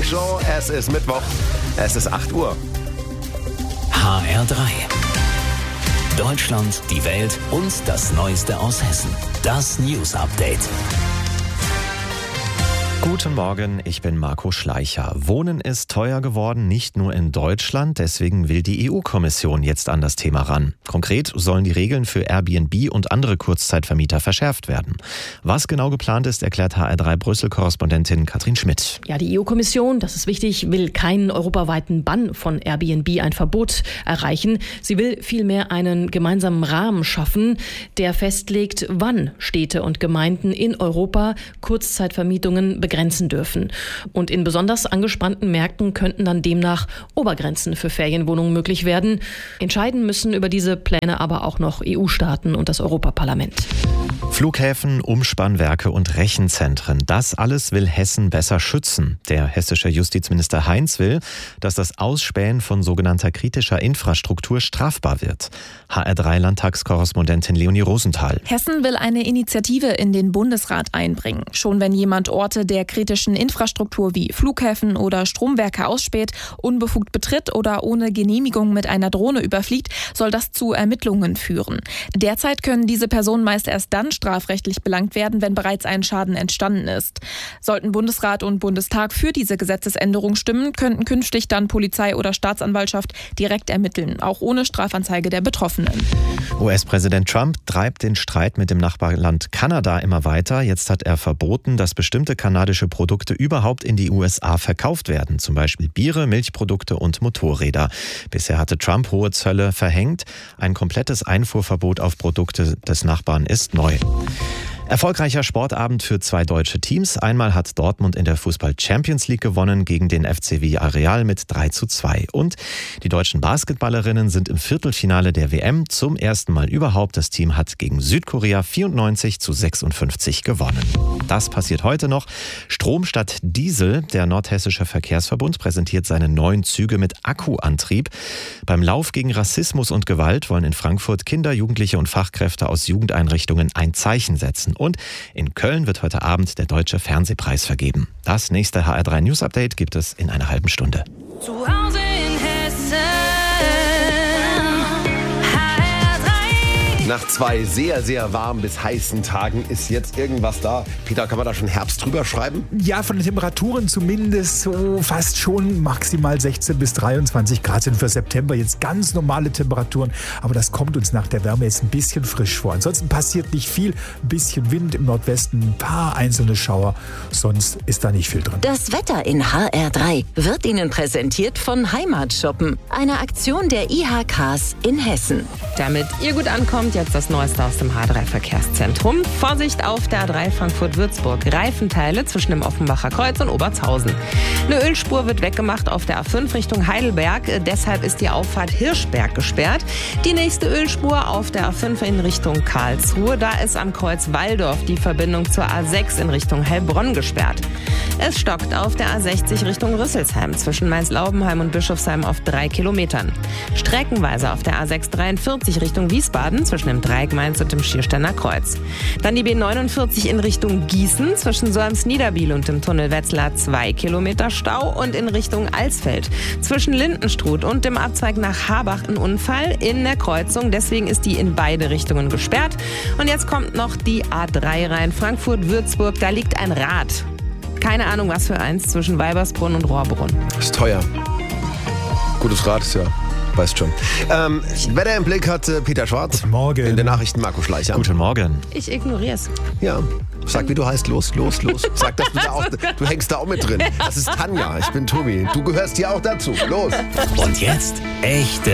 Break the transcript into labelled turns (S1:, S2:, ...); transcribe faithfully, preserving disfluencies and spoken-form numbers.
S1: Show. Es ist Mittwoch, es ist acht Uhr.
S2: H R drei. Deutschland, die Welt und das Neueste aus Hessen. Das News Update.
S3: Guten Morgen, ich bin Marco Schleicher. Wohnen ist teuer geworden, nicht nur in Deutschland. Deswegen will die E U-Kommission jetzt an das Thema ran. Konkret sollen die Regeln für Airbnb und andere Kurzzeitvermieter verschärft werden. Was genau geplant ist, erklärt H R drei Brüssel-Korrespondentin Katrin Schmidt.
S4: Ja, die E U-Kommission, das ist wichtig, will keinen europaweiten Bann von Airbnb, ein Verbot erreichen. Sie will vielmehr einen gemeinsamen Rahmen schaffen, der festlegt, wann Städte und Gemeinden in Europa Kurzzeitvermietungen begrenzen dürfen. Und in besonders angespannten Märkten könnten dann demnach Obergrenzen für Ferienwohnungen möglich werden. Entscheiden müssen über diese Pläne aber auch noch E U-Staaten und das Europaparlament.
S3: Flughäfen, Umspannwerke und Rechenzentren, das alles will Hessen besser schützen. Der hessische Justizminister Heinz will, dass das Ausspähen von sogenannter kritischer Infrastruktur strafbar wird. H R drei Landtagskorrespondentin Leonie Rosenthal.
S5: Hessen will eine Initiative in den Bundesrat einbringen. Schon wenn jemand Orte der kritischen Infrastruktur wie Flughäfen oder Stromwerke ausspäht, unbefugt betritt oder ohne Genehmigung mit einer Drohne überfliegt, soll das zu Ermittlungen führen. Derzeit können diese Personen meist erst dann strafrechtlich belangt werden, wenn bereits ein Schaden entstanden ist. Sollten Bundesrat und Bundestag für diese Gesetzesänderung stimmen, könnten künftig dann Polizei oder Staatsanwaltschaft direkt ermitteln, auch ohne Strafanzeige der Betroffenen.
S3: U S-Präsident Trump treibt den Streit mit dem Nachbarland Kanada immer weiter. Jetzt hat er verboten, dass bestimmte kanadische Produkte überhaupt in die U S A verkauft werden, zum Beispiel Biere, Milchprodukte und Motorräder. Bisher hatte Trump hohe Zölle verhängt. Ein komplettes Einfuhrverbot auf Produkte des Nachbarn ist neu. Erfolgreicher Sportabend für zwei deutsche Teams. Einmal hat Dortmund in der Fußball-Champions League gewonnen gegen den F C Villarreal mit drei zu zwei. Und die deutschen Basketballerinnen sind im Viertelfinale der W M zum ersten Mal überhaupt. Das Team hat gegen Südkorea vierundneunzig zu sechsundfünfzig gewonnen. Das passiert heute noch. Strom statt Diesel. Der Nordhessische Verkehrsverbund präsentiert seine neuen Züge mit Akkuantrieb. Beim Lauf gegen Rassismus und Gewalt wollen in Frankfurt Kinder, Jugendliche und Fachkräfte aus Jugendeinrichtungen ein Zeichen setzen. Und in Köln wird heute Abend der Deutsche Fernsehpreis vergeben. Das nächste H R drei News Update gibt es in einer halben Stunde.
S6: Zu Hause in Hessen. H R drei.
S1: Nach zwei sehr, sehr warmen bis heißen Tagen ist jetzt irgendwas da. Peter, kann man da schon Herbst drüber schreiben?
S7: Ja, von den Temperaturen zumindest so fast schon maximal sechzehn bis dreiundzwanzig Grad sind für September jetzt ganz normale Temperaturen. Aber das kommt uns nach der Wärme jetzt ein bisschen frisch vor. Ansonsten passiert nicht viel. Ein bisschen Wind im Nordwesten, ein paar einzelne Schauer. Sonst ist da nicht viel drin.
S8: Das Wetter in H R drei wird Ihnen präsentiert von Heimatshoppen. Eine Aktion der I H Ks in Hessen.
S9: Damit ihr gut ankommt, jetzt das Neueste aus dem H R drei Verkehrszentrum. Vorsicht auf der A drei Frankfurt-Würzburg. Reifenteile zwischen dem Offenbacher Kreuz und Obertshausen. Eine Ölspur wird weggemacht auf der A fünf Richtung Heidelberg. Deshalb ist die Auffahrt Hirschberg gesperrt. Die nächste Ölspur auf der A fünf in Richtung Karlsruhe. Da ist am Kreuz Walldorf die Verbindung zur A sechs in Richtung Heilbronn gesperrt. Es stockt auf der A sechzig Richtung Rüsselsheim zwischen Mainz-Laubenheim und Bischofsheim auf drei Kilometern. Streckenweise auf der A sechs dreiundvierzig Richtung Wiesbaden zwischen dem Dreieck Mainz und dem Schiersteiner Kreuz. Dann die B neunundvierzig in Richtung Gießen zwischen Solms-Niederbiel und dem Tunnel Wetzlar zwei Kilometer Stau und in Richtung Alsfeld zwischen Lindenstruth und dem Abzweig nach Habach ein Unfall in der Kreuzung. Deswegen ist die in beide Richtungen gesperrt. Und jetzt kommt noch die A drei rein, Frankfurt-Würzburg. Da liegt ein Rad. Keine Ahnung, was für eins, zwischen Weibersbrunn und Rohrbrunn.
S1: Ist teuer. Gutes Rad ist ja, weißt schon. Ähm, Wetter im Blick hat äh, Peter Schwarz.
S7: Guten Morgen.
S1: In den Nachrichten Marco Schleicher.
S3: Guten Morgen.
S9: Ich ignoriere es.
S1: Ja. Sag, wie du heißt. Los, los, los. Sag, dass du da auch, du hängst da auch mit drin. Das ist Tanja. Ich bin Tobi. Du gehörst hier auch dazu. Los.
S2: Und jetzt echte